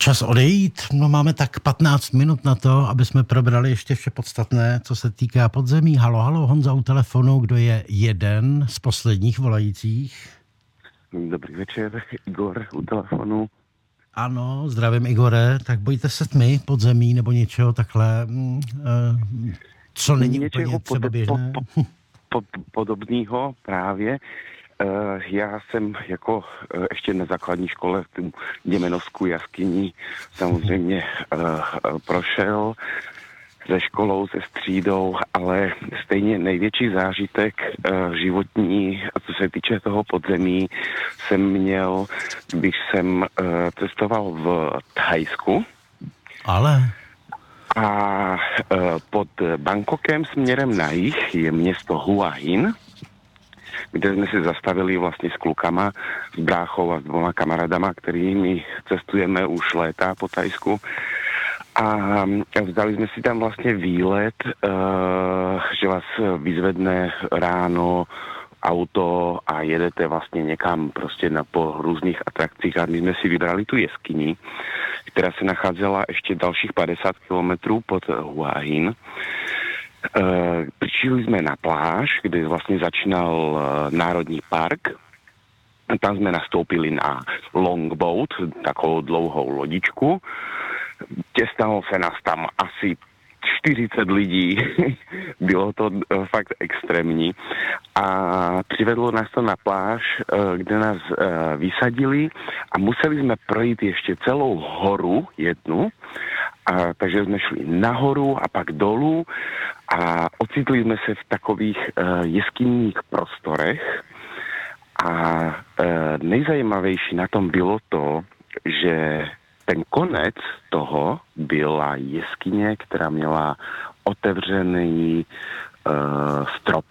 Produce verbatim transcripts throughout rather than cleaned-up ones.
Čas odejít, no máme tak patnáct minut na to, aby jsme probrali ještě vše podstatné, co se týká podzemí. Halo, halo, Honza u telefonu, kdo je jeden z posledních volajících? Dobrý večer, Igor u telefonu. Ano, zdravím Igore, tak bojíte se tmy, podzemí nebo něčeho takhle, co není Něčeho úplně třeba běžné? Po, po, po, podobného právě. Já jsem jako ještě na základní škole v Děmenovskou jaskyní samozřejmě prošel se školou, se střídou, ale stejně největší zážitek životní, co se týče toho podzemí, jsem měl, když jsem cestoval v Thajsku. Ale... A pod Bangkokem směrem na jih je město Hua Hin, kde jsme si zastavili vlastně s klukama, s bráchou a s dvoma kamarádama, kterými cestujeme už léta po Thajsku. A vzali jsme si tam vlastně výlet, že vás vyzvedne ráno auto a jedete vlastně někam prostě na, po různých atrakcích a my jsme si vybrali tu jeskyni, která se nacházela ještě dalších padesát kilometrů pod Hua Hin. Uh, přišli jsme na pláž, kde vlastně začínal uh, Národní park. Tam jsme nastoupili na longboat, takovou dlouhou lodičku. Těstalo se nás tam asi čtyřicet lidí. Bylo to uh, fakt extrémní. A přivedlo nás to na pláž, uh, kde nás uh, vysadili a museli jsme projít ještě celou horu jednu. A, takže jsme šli nahoru a pak dolů a ocitli jsme se v takových uh, jeskyních prostorech a uh, nejzajímavější na tom bylo to, že ten konec toho byla jeskyně, která měla otevřený uh, strop.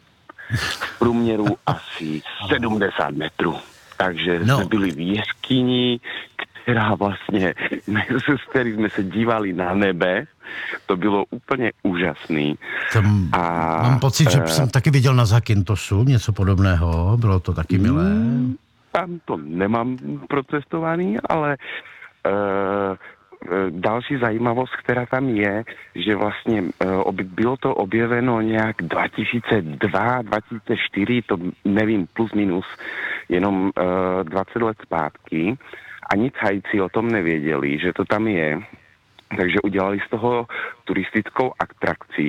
V průměru asi sedmdesát metrů. Takže no. jsme byli v jeskyni, která vlastně, z který jsme se dívali na nebe, to bylo úplně úžasný. Tam a, mám pocit, že uh, jsem taky viděl na Zakyntosu něco podobného, bylo to taky milé. Tam to nemám procestovaný, ale uh, další zajímavost, která tam je, že vlastně uh, bylo to objeveno nějak dva tisíce dva, dva tisíce čtyři, to nevím, plus minus, jenom uh, dvacet let zpátky. Ani Thajci o tom nevěděli, že to tam je, takže udělali z toho turistickou atrakci.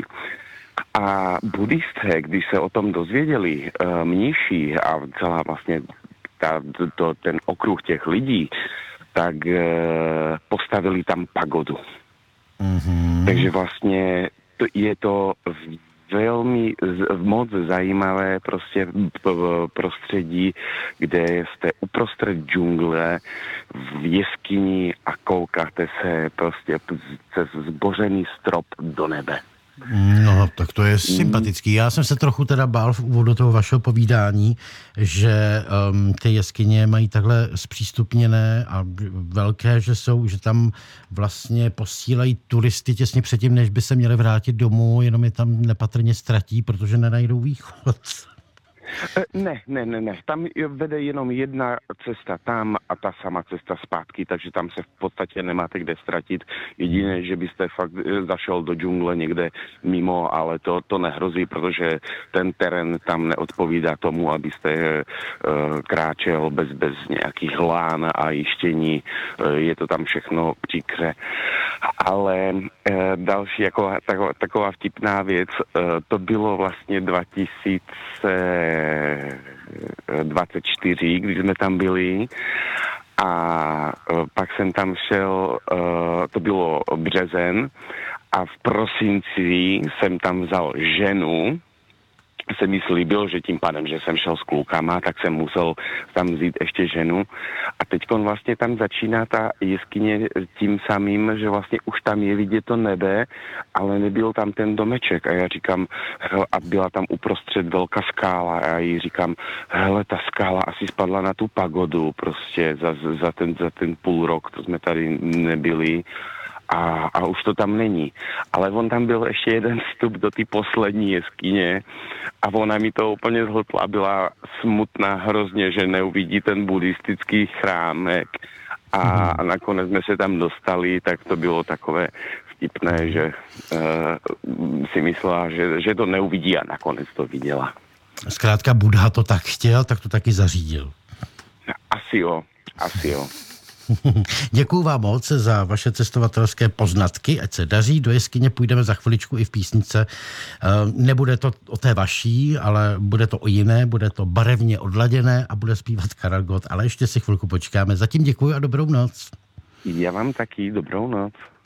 A buddhisté, když se o tom dozvěděli, uh, mniši a celá vlastně ta, to, ten okruh těch lidí, tak uh, postavili tam pagodu. Mm-hmm. Takže vlastně to, je to velmi moc zajímavé prostě prostředí, kde jste uprostřed džungle v jeskyni a koukáte se prostě přes zbořený strop do nebe. No, tak to je sympatický. Já jsem se trochu teda bál v úvodu toho vašeho povídání, že um, ty jeskyně mají takhle zpřístupněné a velké, že jsou, že tam vlastně posílají turisty těsně předtím, než by se měli vrátit domů, jenom je tam nepatrně ztratí, protože nenajdou východ. Ne, ne, ne, ne. Tam vede jenom jedna cesta tam a ta sama cesta zpátky, takže tam se v podstatě nemáte kde ztratit. Jediné, že byste fakt zašel do džungle někde mimo, ale to, to nehrozí, protože ten terén tam neodpovídá tomu, abyste uh, kráčel bez, bez nějakých lán a jištění. Uh, je to tam všechno příkře. Ale uh, další jako, taková, taková vtipná věc, uh, to bylo vlastně dva tisíce dvacet čtyři, když jsme tam byli a pak jsem tam šel, to bylo březen a v prosinci jsem tam vzal ženu, se mi slíbil, že tím pádem, že jsem šel s klukama, tak jsem musel tam vzít ještě ženu. A teď vlastně tam začíná ta jeskyně tím samým, že vlastně už tam je vidět to nebe, ale nebyl tam ten domeček. A já říkám, hele, a byla tam uprostřed velká skála. A já jí říkám, hele, ta skála asi spadla na tu pagodu prostě za, za, ten, za ten půl rok, to jsme tady nebyli. A, a už to tam není. Ale on tam byl ještě jeden vstup do té poslední jeskyně a ona mi to úplně zhltla, byla smutná hrozně, že neuvidí ten buddhistický chrámek. a, a nakonec jsme se tam dostali, tak to bylo takové vtipné, že uh, si myslela, že, že to neuvidí a nakonec to viděla. Zkrátka Buddha to tak chtěl, tak to taky zařídil. Asi jo, asi jo. Děkuju vám moc za vaše cestovatelské poznatky, ať se daří. Do jeskyně půjdeme za chviličku i v písnice. Nebude to o té vaší, ale bude to o jiné, bude to barevně odladěné a bude zpívat Karel Gott, ale ještě si chvilku počkáme. Zatím děkuju a dobrou noc. Já vám taky dobrou noc.